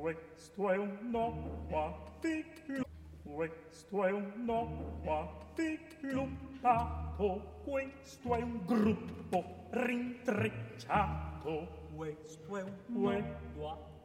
Questo è un no articolo, questo è un no articolato, questo è un gruppo rintrecciato, questo è un no